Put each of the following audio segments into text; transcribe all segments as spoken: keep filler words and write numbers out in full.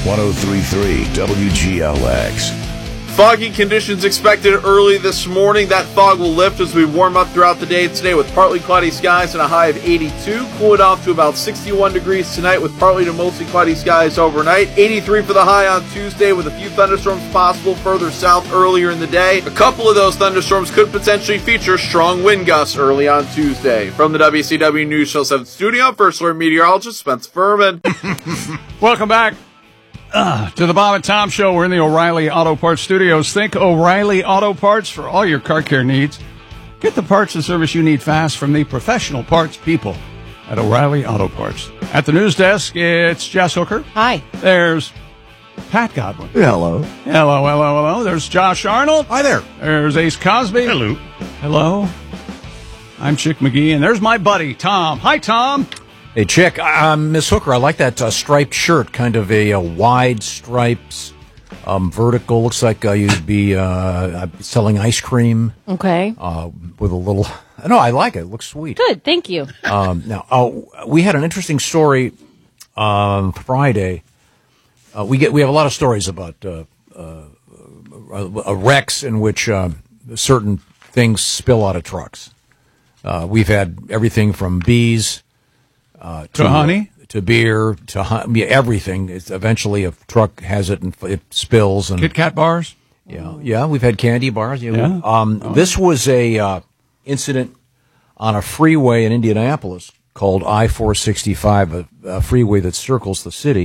one oh three point three W G L X. Foggy conditions expected early this morning. That fog will lift as we warm up throughout the day today with partly cloudy skies and a high of eighty-two. Cool it off to about sixty-one degrees tonight with partly to mostly cloudy skies overnight. eighty-three for the high on Tuesday with a few thunderstorms possible further south earlier in the day. A couple of those thunderstorms could potentially feature strong wind gusts early on Tuesday. From the W C W News Channel seven studio, First Alert meteorologist Spencer Furman. Welcome back. Uh, to the Bob and Tom Show. We're in the O'Reilly Auto Parts Studios. Think O'Reilly Auto Parts for all your car care needs. Get the parts and service you need fast from the professional parts people at O'Reilly Auto Parts. At the news desk, it's Jess Hooker. Hi. There's Pat Godwin. Hello. Hello, hello, hello. There's Josh Arnold. Hi there. There's Ace Cosby. Hello. Hello. I'm Chick McGee, and there's my buddy, Tom. Hi, Tom. Hey, Chick, uh, Miss Hooker, I like that uh, striped shirt, kind of a, a wide stripes, um, vertical. Looks like uh, you'd be uh, selling ice cream. Okay. Uh, with a little, no, I like it. It looks sweet. Good, thank you. Um, now, oh, we had an interesting story on Friday. Uh, we get we have a lot of stories about uh, uh, uh, wrecks in which uh, certain things spill out of trucks. Uh, we've had everything from bees. Uh, to, to honey, to beer, to hu- yeah, everything. It's eventually, a truck has it and it spills. And Kit Kat bars. Yeah, yeah. We've had candy bars. Yeah. yeah. Um, oh. This was a uh, incident on a freeway in Indianapolis called I four sixty-five, a, a freeway that circles the city.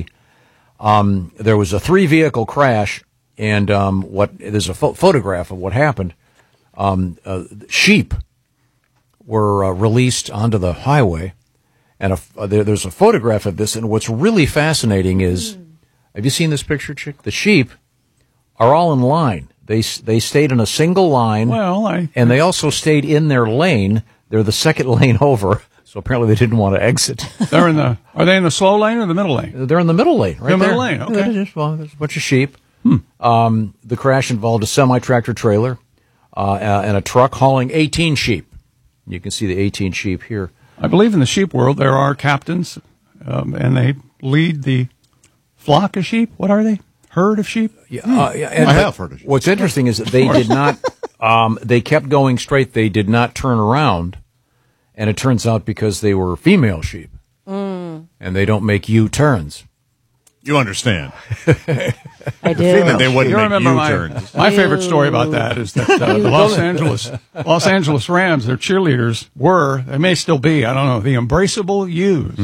Um, there was a three vehicle crash, and um, what there's a pho- photograph of what happened. Um, uh, sheep were uh, released onto the highway. And a, uh, there, there's a photograph of this, and what's really fascinating is, mm. have you seen this picture, Chick? The sheep are all in line. They they stayed in a single line, well, I, and they also stayed in their lane. They're the second lane over, so apparently they didn't want to exit. They're in the. Are they in the slow lane or the middle lane? They're in the middle lane, right the there. middle lane, okay. Yeah, well, there's a bunch of sheep. Hmm. Um, the crash involved a semi-tractor trailer uh, and a truck hauling eighteen sheep. You can see the eighteen sheep here. I believe in the sheep world there are captains, um, and they lead the flock of sheep. What are they? Herd of sheep? Yeah, uh, yeah and I have heard of sheep. What's interesting is that they did not, um, they kept going straight. They did not turn around, and it turns out because they were female sheep, mm. and they don't make U-turns. You understand. I do. That they wouldn't you make remember my, U-turns. my favorite story about that is that uh, the Los Angeles Los Angeles Rams, their cheerleaders were, they may still be, I don't know, the embraceable U's.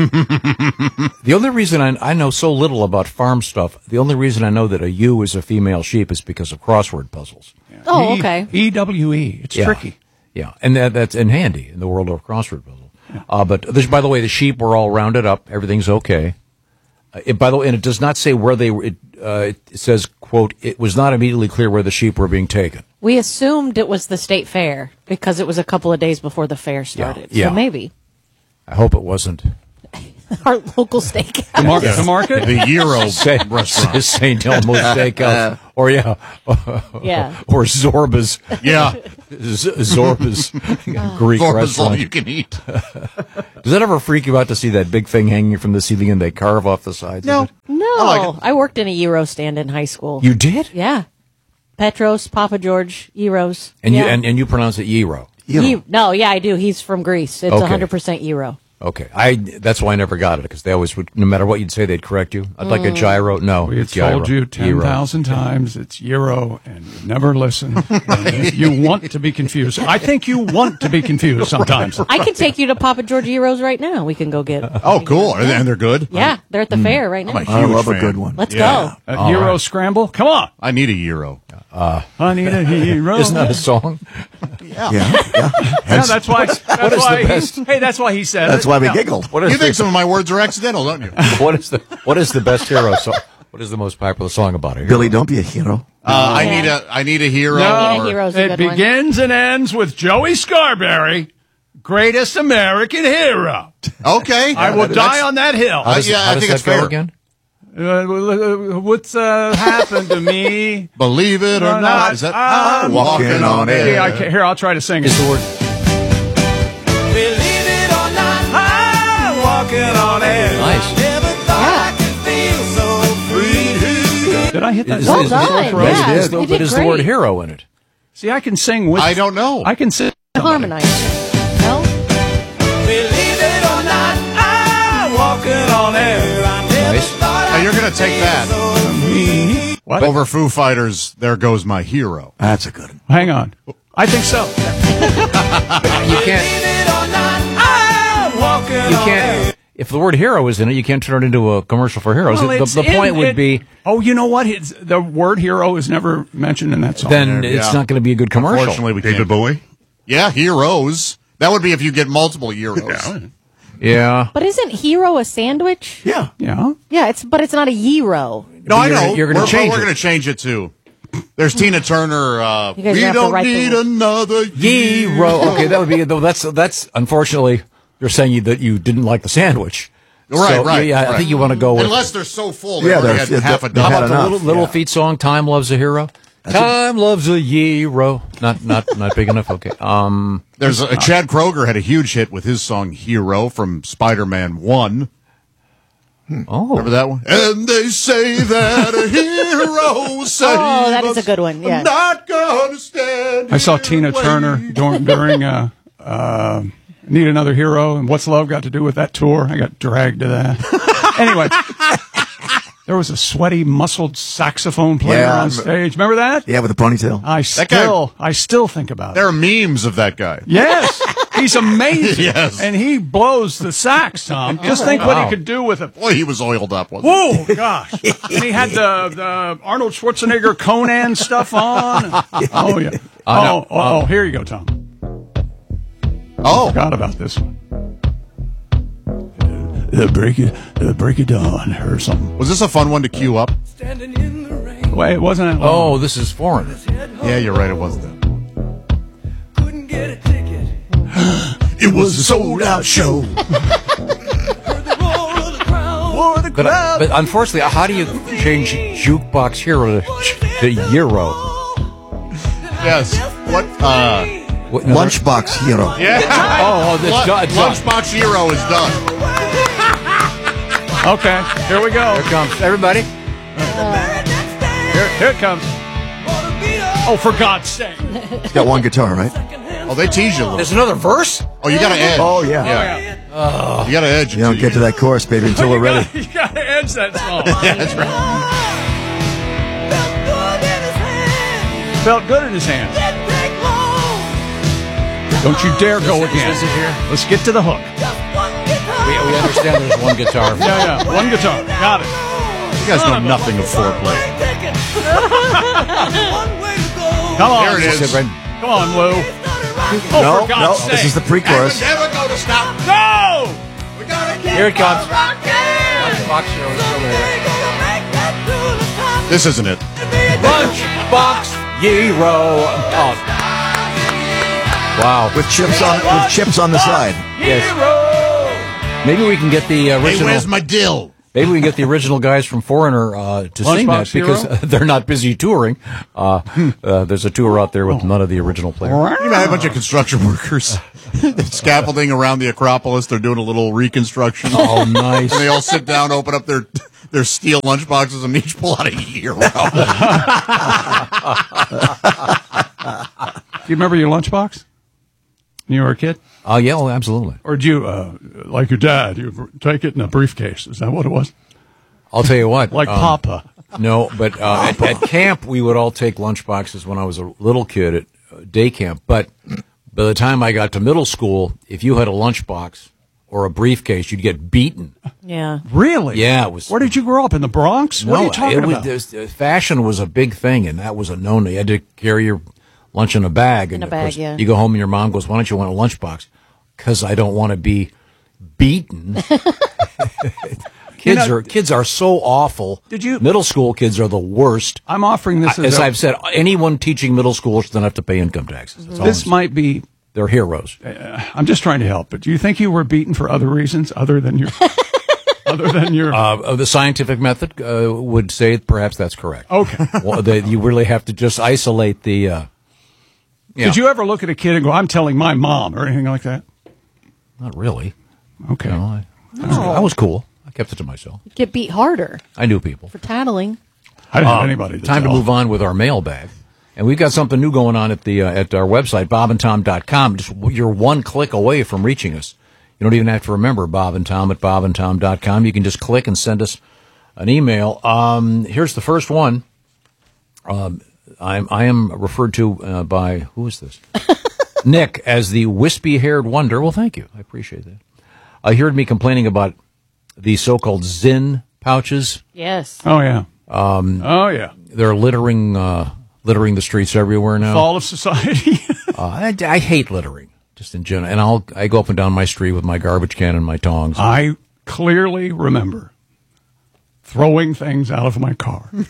The only reason I, I know so little about farm stuff, the only reason I know that a ewe is a female sheep is because of crossword puzzles. Yeah. Oh, E- okay. E W E. It's Yeah. tricky. Yeah, and that, that's in handy in the world of crossword puzzle. Yeah. Uh, but this, by the way, the sheep were all rounded up. Everything's okay. Uh, it, by the way, and it does not say where they were. It, uh, it says, quote, it was not immediately clear where the sheep were being taken. We assumed it was the state fair because it was a couple of days before the fair started. Yeah, yeah. So maybe. I hope it wasn't. Our local steak. The, mar- the market? The Euro Saint, restaurant. Saint Elmo's Steakhouse. Or, yeah. Yeah. Or Zorba's. Yeah. Z- Zorba's Greek Zorba's all restaurant. you can eat. Does that ever freak you out to see that big thing hanging from the ceiling and they carve off the sides No. of it? No. I like it. I worked in a Euro stand in high school. You did? Yeah. Petros, Papa George, Euros. And yeah. you and, and you pronounce it gyro. Ye- no, yeah, I do. He's from Greece. It's Okay. one hundred percent Euro. Okay, I that's why I never got it, because they always would, no matter what you'd say, they'd correct you. I'd like a Mm. gyro. No, We had it's gyro. told you ten thousand times it's Euro, and you never listen. And you want to be confused. I think you want to be confused sometimes. I can take you to Papa George Euros right now. We can go get. Oh, cool. Are they- And they're good? Yeah, they're at the fair right I'm now. a huge I love fan. a good one. Let's Yeah. go. A Euro right. scramble? Come on. I need a Euro. I need a hero. Isn't that a song? Yeah, yeah. Yeah, Hence- that's why. That's is why. the He, best? hey, that's why he said. that's it. why we Yeah. giggled. What is You the, think some of my words are accidental, don't you? Uh, what is the what is the best hero song? What is the most popular song about a hero? Billy, don't be a hero. I Yeah. need a I need a hero. No, I need a or- hero's a It good one. begins and ends with Joey Scarberry, greatest American hero. Okay. I will That's- die on that hill. How does, Uh, yeah, how I does think that it's go fair. again? Uh, what's uh, happened to me? Believe it or not. Is that I'm walking on air? Yeah, I can't, here, I'll try to sing it. Is the word Believe it or not, I'm walking on air. nice? Yeah. Did I hit that? Is- Well is- done. Yes, Yeah, it is, though, you but did is the word great. hero in it? See, I can sing with. I don't know. I can sing. Harmonize. No? Believe it or not, I'm walking on air. Nice. Now you're going to take that What? over Foo Fighters, There Goes My Hero. That's a good one. Hang on. I think so. You can't. You can't. If the word hero is in it, you can't turn it into a commercial for heroes. Well, the it's the point in- would it- be Oh, you know what? It's, the word hero is never mentioned in that song. then there, it's yeah. not going to be a good commercial. Unfortunately, we David can't. Bowie? Yeah, heroes. That would be if you get multiple heroes. Yeah. But isn't hero a sandwich? Yeah. Yeah. Yeah, it's but it's not a gyro. No, I You're know. gonna- you're gonna we're, change We're it. going to change it too. There's Tina Turner. Uh, You guys we have to don't write the need rules. another Hero. Okay, that would be though. That's that's unfortunately you're saying you, that you didn't like the sandwich. Right, So, right. Yeah, I right. think you want to go with. Unless they're so full, they Yeah, already they're- had half a they How had dozen. about the enough, little, little yeah. feet song? Time loves a hero. Time loves a hero. Not not not big enough. Okay. Um. There's a, Chad Kroger had a huge hit with his song "Hero" from Spider-Man One. Oh. Remember that one? And they say that a hero said, Oh, that is a good one, yeah. I'm not gonna stand. I saw here Tina and Turner wait." during, during uh, uh, Need Another Hero, and What's Love got to do with that tour? I got dragged to that. Anyway, there was a sweaty, muscled saxophone player Yeah, I on remember- stage. Remember that? Yeah, with the ponytail. I That guy- still, I still think about it. There are memes of that guy. Yes, he's amazing. Yes. And he blows the sax, Tom. Just think what he could do with it. Boy, he was oiled up, wasn't Whoa, gosh. And he had the, the Arnold Schwarzenegger Conan stuff on. Oh, yeah. Oh, oh, oh, here you go, Tom. he? Oh, Forgot about this one. The break it, the break it dawn, or something. was this a fun one to queue up? Wait, it wasn't. It Oh, this is foreign. Yeah, you're right. It was that. Couldn't get a ticket. It was a sold out show. Heard the roar of the crowd. But, uh, but unfortunately, how do you change jukebox hero to, to euro? Yes. What? Uh, What, another- Lunchbox hero. yeah. Oh, oh, it's Lu- done. It's done. Lunchbox Hero is done. Okay, here we go. Here comes everybody. Here, here it comes. Oh, for God's sake. He's got one guitar, right? Oh, they tease you a little. There's another verse. Oh, you got to edge. Oh, yeah. Yeah. You got to edge. You don't get to that chorus, baby, until we're ready. You gotta edge that song. That's right. Felt good in his hands. Don't you dare go again. Is it here? Let's get to the hook. We, we understand there's one guitar. Yeah, yeah. One guitar. Got it. You guys know nothing of foreplay. Come on. There it is. Sit right- Come on, Lou. Oh, No, for God's no, sake. this is the pre-chorus. Never go to stop. No! Here it comes. Lunchbox hero is still there. This isn't it. Lunchbox hero. Oh. Wow. With chips on with chips on the side. Yes. Maybe we can get the Hey, original. where's my dill? Maybe we can get the original guys from Foreigner uh, to sing that Lunchbox because Hero? they're not busy touring. Uh, uh, there's a tour out there with none of the original players. You know, a bunch of construction workers scaffolding around the Acropolis. They're doing a little reconstruction. Oh, nice. And they all sit down, open up their their steel lunchboxes, and each pull out a hero. Do you remember your lunchbox? When you were a kid? Oh, yeah, well, absolutely. Or do you, uh, like your dad, you take it in a briefcase? Is that what it was? I'll tell you what. Like um, Papa. No, but uh, at, at camp, we would all take lunchboxes when I was a little kid at uh, day camp. But by the time I got to middle school, if you had a lunchbox or a briefcase, you'd get beaten. Yeah. Really? Yeah, it was. Where did you grow up? In the Bronx? What are you talking it was, about? there's- uh, fashion was a big thing, and that was a no-no. You had to carry your lunch in a bag. In and a of bag, course, yeah. You go home and your mom goes, "Why don't you want a lunchbox?" Because I don't want to be beaten. Kids You know- are kids are so awful. Did you- Middle school kids are the worst. I'm offering this as, As a- I've said, anyone teaching middle school should not have to pay income taxes. That's all this I'm might be, They're heroes. I'm just trying to help, but do you think you were beaten for other reasons other than your, other than your, Uh, the scientific method uh, would say perhaps that's correct. okay. Well, they, you really have to just isolate the. Uh, yeah. Did you ever look at a kid and go, I'm telling my mom, or anything like that? Not really. Okay. No, I, I was cool. I kept it to myself. Get beat harder I knew people. for tattling. I didn't have Uh, anybody to Time tell. to move on with our mailbag. And we've got something new going on at the uh, at our website, bob and tom dot com. Just you're one click away from reaching us. You don't even have to remember Bob and Tom at bob and tom dot com. You can just click and send us an email. Um, here's the first one. Um, I'm, I am referred to uh, by, who is this? Nick, as the wispy-haired wonder. Well, thank you. I appreciate that. Uh, he heard me complaining about the so-called Zyn pouches. Yes. Oh, yeah. Um, oh, yeah. They're littering uh, littering the streets everywhere now. Fall of society. uh, I, I hate littering, just in general. And I'll I go up and down my street with my garbage can and my tongs. I clearly remember throwing things out of my car when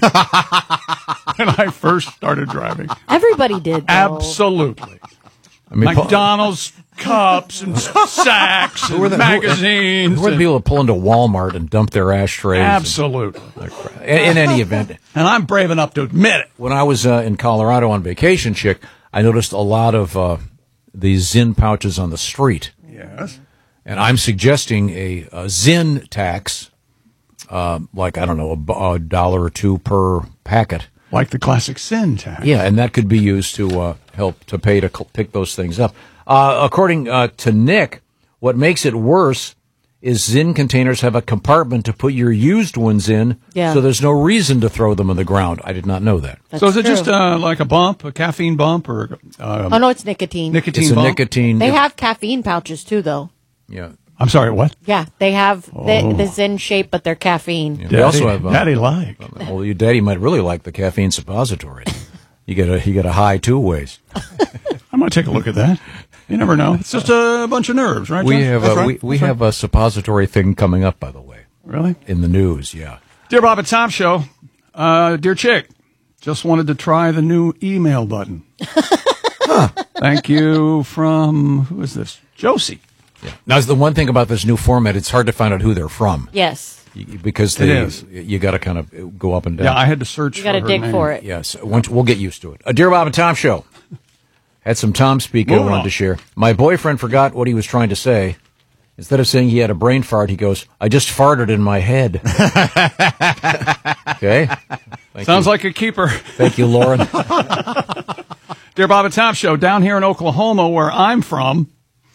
I first started driving. Everybody did, though. Absolutely. I mean, McDonald's cups and sacks and the, magazines. Who, who are the people that pull into Walmart and dump their ashtrays? Absolutely. And, in, in any event. And I'm brave enough to admit it. When I was uh, in Colorado on vacation, Chick, I noticed a lot of uh, these Zyn pouches on the street. Yes. And I'm suggesting a, a Zyn tax, uh, like, I don't know, a, a dollar or two per packet. Like the classic sin tax. Yeah, and that could be used to uh, help to pay to cl- pick those things up. Uh, according uh, to Nick, what makes it worse is Zyn containers have a compartment to put your used ones in, Yeah. so there's no reason to throw them on the ground. I did not know that. That's so is it true. just uh, like a bump, a caffeine bump, or um, Oh, no, it's nicotine. nicotine It's a bump? nicotine. They have caffeine pouches, too, though. Yeah. I'm sorry, what? Yeah, they have Oh. the, the Zyn shape, but they're caffeine. Yeah, we also have. Uh, Daddy like. well, your daddy might really like the caffeine suppository. You get a you get a high two ways. I might take a look at that. You never know. It's just a bunch of nerves, right? We John? have That's a, right. we, we That's have a suppository thing coming up, by the way, right. Really? in the news. Yeah. Dear Bob and Tom Show, uh, dear Chick, just wanted to try the new email button. Huh. Thank you from, who is this? Josie. Yeah. Now, the one thing about this new format, it's hard to find out who they're from. Yes. Y- Because It they, is. you got to kind of go up and down. Yeah, I had to search You for got to her dig name. for it. Yes, once, we'll get used to it. A Dear Bob and Tom Show. Had some Tom speak I Moving wanted on. to share. My boyfriend forgot what he was trying to say. Instead of saying he had a brain fart, he goes, I just farted in my head. Okay? Thank Sounds you. like a keeper. Thank you, Lauren. Dear Bob and Tom Show, down here in Oklahoma, where I'm from,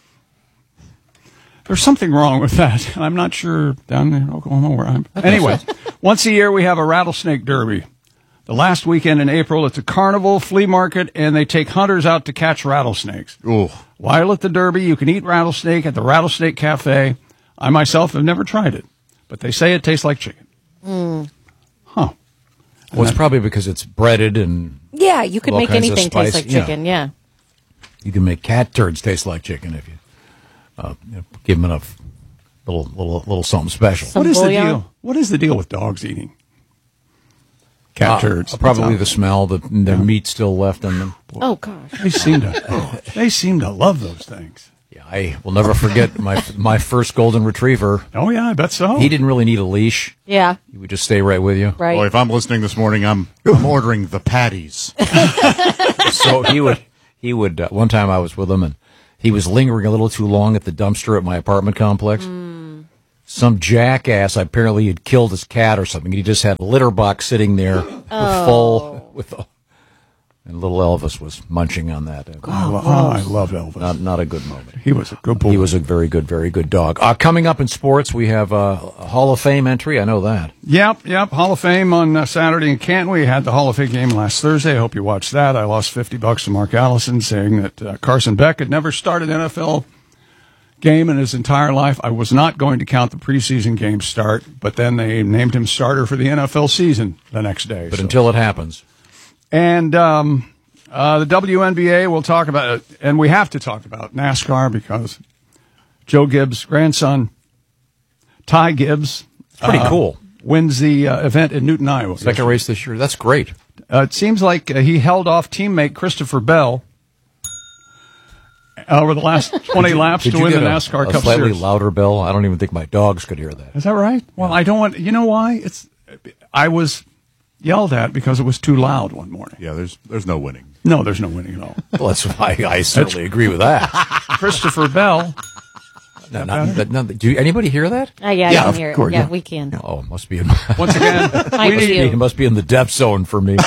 there's something wrong with that. I'm not sure down there in Oklahoma where I'm. Anyway, once a year we have a rattlesnake derby. The last weekend in April, it's a carnival, flea market, and they take hunters out to catch rattlesnakes. Ooh. While at the derby, you can eat rattlesnake at the Rattlesnake Cafe. I myself have never tried it, but they say it tastes like chicken. Mm. Huh. Well, it's probably because it's breaded and Yeah, you could All make kinds of anything taste spice, like yeah. chicken, yeah. you can make cat turds taste like chicken if you, uh, you know, give them enough little little little something special. Some What is bouillon? the deal? What is the deal with dogs eating cat Uh, turds? probably the What's smell, the, the meat still left in them. Oh, gosh. up? They seem to. They seem to love those things. Yeah, I will never forget my my first golden retriever. Oh yeah, I bet so. He didn't really need a leash. Yeah, He would just stay right with you. right. Boy, if I'm listening this morning, I'm, I'm ordering the patties. So he would he would. Uh, one time I was with him and he was lingering a little too long at the dumpster at my apartment complex. Some jackass apparently had killed his cat or something. He just had a litter box sitting there with full with. And little Elvis was munching on that. I lo- oh, I love Elvis. Not not a good moment. He was a good boy. He was a very good, very good dog. Uh, coming up in sports, we have uh, a Hall of Fame entry. I know that. Yep, yep. Hall of Fame on uh, Saturday in Canton. We had the Hall of Fame game last Thursday. I hope you watched that. I lost fifty bucks to Mark Allison saying that uh, Carson Beck had never started an N F L game in his entire life. I was not going to count the preseason game start, but then they named him starter for the N F L season the next day. But so. until it happens, And um, uh, the W N B A, we'll talk about it. And we have to talk about NASCAR because Joe Gibbs' grandson, Ty Gibbs, pretty uh, cool. wins the uh, event in Newton, Iowa. Second race this year. That's great. Uh, it seems like uh, he held off teammate Christopher Bell over the last twenty laps Did to you win the get a, NASCAR a Cup slightly Series. louder bell? I don't even think my dogs could hear that. Is that right? Well, I don't want. You know why? It's I was yelled at because it was too loud one morning. Yeah, there's there's no winning. No, there's no winning at all. Well, that's why I certainly agree with that. Christopher Bell No, not, but no, do you, anybody hear that? Uh, yeah, Yeah, I of can hear it. course, Yeah, yeah. we can. Oh, it must be in. Once again, Hi, we need, you. It must be in the depth zone for me.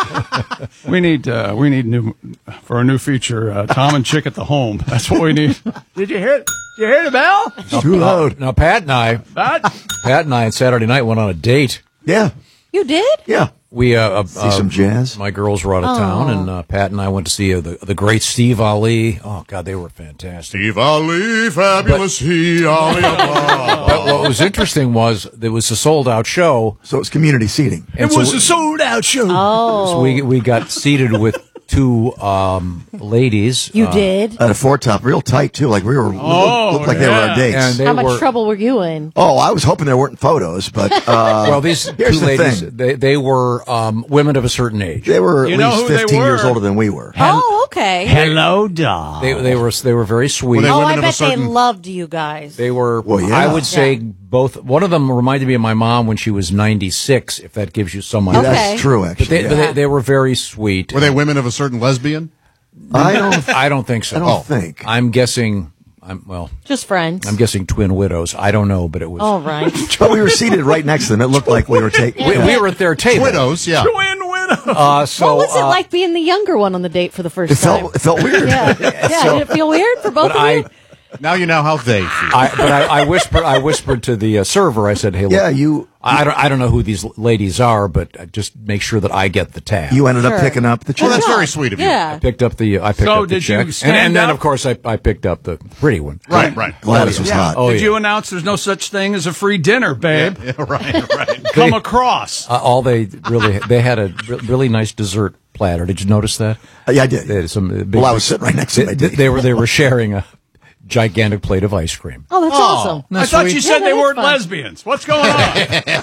we need, uh, we need new for a new feature. Uh, Tom and Chick at the home. That's what we need. Did you hear? Did you hear the bell? It's too loud. Now, Pat and I, That? Pat and I on Saturday night went on a date. Yeah. You did? Yeah. We uh, uh, See some jazz. My girls were out of town, and uh, Pat and I went to see uh, the the great Steve Ali. Oh God, they were fantastic. Steve Ali, fabulous he, Ali above. But what was interesting was there was a sold out show. So it's community seating. And so, sold out show. Oh. so we we got seated with two um, ladies. You uh, did? At a four top, real tight too. Like we were, Oh, looked like they were yeah. our dates. And they How much were, trouble were you in? oh, I was hoping there weren't photos, but uh, Well, these two here's the ladies, thing. they they were um, women of a certain age. They were at You know least who they fifteen years were? older than we were. Oh, okay. Hello, doll. They they were they were very sweet. Were they Oh, women I of a bet they certain- loved you guys. They were, Well, yeah. I would say Yeah. both. One of them reminded me of my mom when she was ninety-six, if that gives you some Yeah, idea. Okay. That's true, But actually. they, yeah. but they, they were very sweet. Were they women of a certain lesbian? I don't. I don't think so. I don't Oh. think. I'm guessing. I'm well. Just friends. I'm guessing twin widows. I don't know, but it was. All right. But we were seated right next to them. It looked like we were taking. we, we were at their table. Widows, yeah. Twin widow. Uh, so, What was it uh, like being the younger one on the date for the first It time? felt. It felt weird. yeah. Yeah. Did it feel weird for both But of I, you? Now you know how they feel. I, but I, I whispered. I whispered to the uh, server. I said, "Hey, look, Yeah, you. I don't. I don't know who these ladies are, but uh, just make sure that I get the tab." You ended Sure. up picking up the Well, check. that's very sweet of you. Yeah. picked up the. I picked So up the did you check, stand and, and then up? of course I, I picked up the pretty one. Right, right. Gladys was hot. Oh, Did yeah. you announce there's no such thing as a free dinner, babe? Yeah, right, right. Come across. Uh, all they really they had a re- really nice dessert platter. Did you notice that? Uh, yeah, I did. They had some uh, big, Well, I was sitting right next to they, my they, date. they were they were sharing a gigantic plate of ice cream. Oh, that's awesome. I thought you said Yeah, they that is weren't fun. lesbians. What's going on?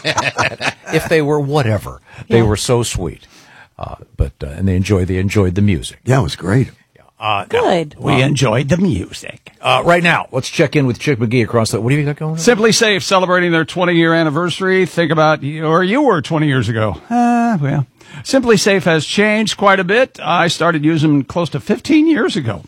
If they were whatever, they Yeah. were so sweet. Uh, but uh, and they enjoyed they enjoyed the music. Yeah, it was great. Uh, Good. we enjoyed the music. Uh, right now, let's check in with Chick McGee across the. What do you got going on? Simply Safe celebrating their twenty year anniversary. Think about you, or you were twenty years ago. Uh, well, Simply Safe has changed quite a bit. I started using them close to fifteen years ago.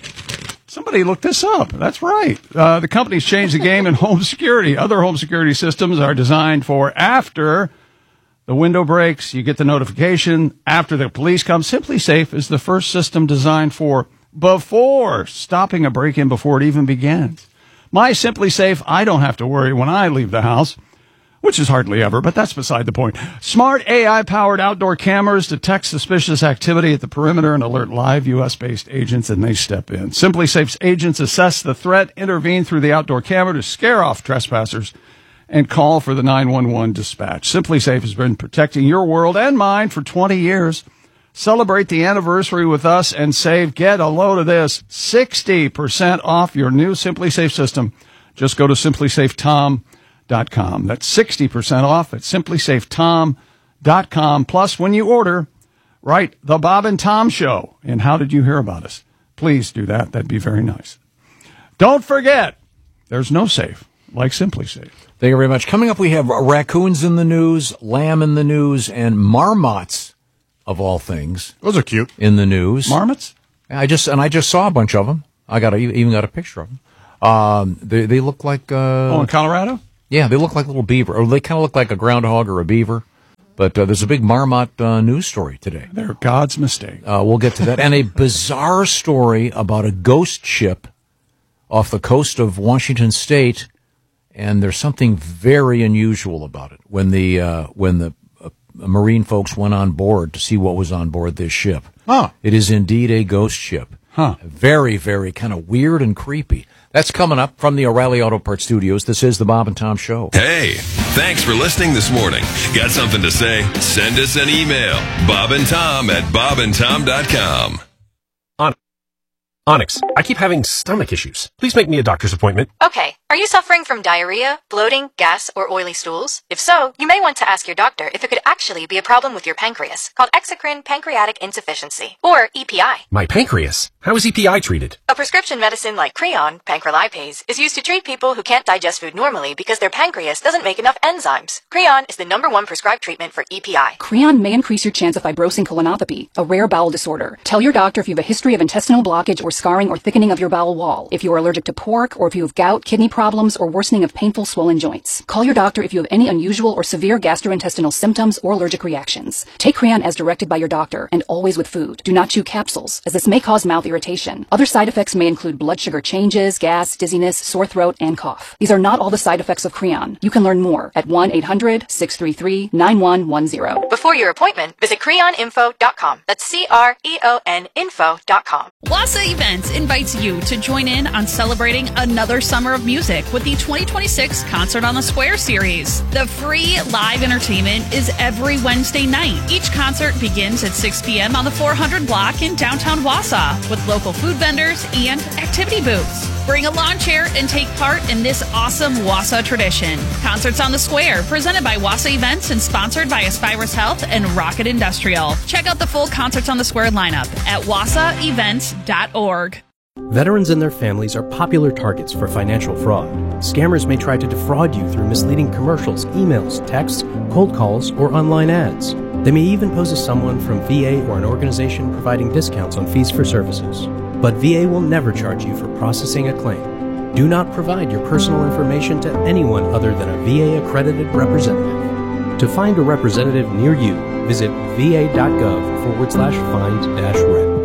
Somebody looked this up. That's right. Uh, the company's changed the game in home security. Other home security systems are designed for after the window breaks, you get the notification. After the police come, Simply Safe is the first system designed for before stopping a break-in before it even begins. My Simply Safe, I don't have to worry when I leave the house, which is hardly ever, but that's beside the point. Smart A I-powered outdoor cameras detect suspicious activity at the perimeter and alert live U S-based agents, and they step in. Simply Safe's agents assess the threat, intervene through the outdoor camera to scare off trespassers, and call for the nine one one dispatch. Simply Safe has been protecting your world and mine for twenty years. Celebrate the anniversary with us and save, get a load of this, sixty percent off your new Simply Safe system. Just go to simply safe tom dot com. That's sixty percent off at simply safe tom dot com. Plus, when you order, write The Bob and Tom Show. And how did you hear about us? Please do that. That'd be very nice. Don't forget, there's no safe like Simply Safe. Thank you very much. Coming up, we have raccoons in the news, lamb in the news, and marmots, of all things, Those are cute. in the news. Marmots? I just and I just saw a bunch of them. I got a, even got a picture of them. Um, they they look like uh, Oh, in Colorado? yeah, they look like little beaver, or they kind of look like a groundhog or a beaver. But uh, there's a big marmot uh, news story today. They're God's mistake. Uh, we'll get to that, and a bizarre story about a ghost ship off the coast of Washington State. And there's something very unusual about it. When the uh, when the uh, Marine folks went on board to see what was on board this ship, Huh. it is indeed a ghost ship. Huh. Very, very kind of weird and creepy. That's coming up from the O'Reilly Auto Parts Studios. This is the Bob and Tom Show. Hey, thanks for listening this morning. Got something to say? Send us an email. Bob and Tom at bob and tom dot com. Onyx, I keep having stomach issues. Please make me a doctor's appointment. Okay. Are you suffering from diarrhea, bloating, gas, or oily stools? If so, you may want to ask your doctor if it could actually be a problem with your pancreas, called exocrine pancreatic insufficiency, or E P I. My pancreas. How is E P I treated? A prescription medicine like Creon, pancrelipase, is used to treat people who can't digest food normally because their pancreas doesn't make enough enzymes. Creon is the number one prescribed treatment for E P I. Creon may increase your chance of fibrosing colonopathy, a rare bowel disorder. Tell your doctor if you have a history of intestinal blockage or for scarring or thickening of your bowel wall, if you are allergic to pork, or if you have gout, kidney problems, or worsening of painful swollen joints. Call your doctor if you have any unusual or severe gastrointestinal symptoms or allergic reactions. Take Creon as directed by your doctor, and always with food. Do not chew capsules, as this may cause mouth irritation. Other side effects may include blood sugar changes, gas, dizziness, sore throat, and cough. These are not all the side effects of Creon. You can learn more at one eight hundred, six three three, nine one one zero. Before your appointment, visit creon info dot com. That's C R E O N info dot com. Wassa Events invites you to join in on celebrating another summer of music with the twenty twenty-six Concert on the Square series. The free live entertainment is every Wednesday night. Each concert begins at six p.m. on the four hundred block in downtown Wausau with local food vendors and activity booths. Bring a lawn chair and take part in this awesome Wausau tradition. Concerts on the Square, presented by Wassa Events and sponsored by Aspirus Health and Rocket Industrial. Check out the full Concerts on the Square lineup at wassa events dot org. Veterans and their families are popular targets for financial fraud. Scammers may try to defraud you through misleading commercials, emails, texts, cold calls, or online ads. They may even pose as someone from V A or an organization providing discounts on fees for services. But V A will never charge you for processing a claim. Do not provide your personal information to anyone other than a V A-accredited representative. To find a representative near you, visit va.gov forward slash find dash rep.